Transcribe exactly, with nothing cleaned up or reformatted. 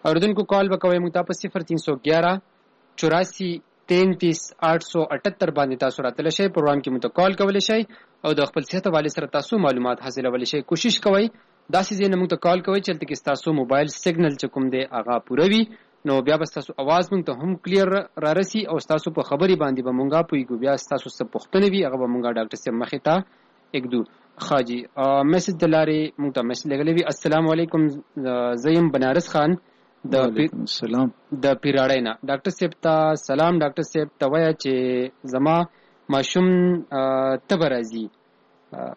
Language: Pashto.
اوریدونکو کال وکوي موږ ته په صفر تین سو گیارہ چوراسی تینتیس آٹھ سو اٹھتر باندې تاسو راتلی شئ. پروګرام کې موږ ته کال کولی شئ او د خپل صحت حوالې سره تاسو معلومات حاصلولی شئ. کوشش کوئ داسې ځای نه موږ ته کال کوئ چې هلته کې ستاسو موبایل سیګنل چې کوم دی هغه پوره وي، نو بیا به ستاسو اواز موږ ته هم کلیر را رسي او ستاسو په خبرې باندې به موږ پوهېږو. بیا ستاسو څه پوښتنې وي هغه به موږ ډاکټر صاحب مخې ته اږدو. ښه جي میسج د لارې موږ ته میسج لګلی وي. السلام علیکم، زه یم بنارس خان د سلام د پیراړی نه. ډاکټر صاحب ته سلام. ډاکټر صاحب ته وایه چې زما ماشوم تبه راځي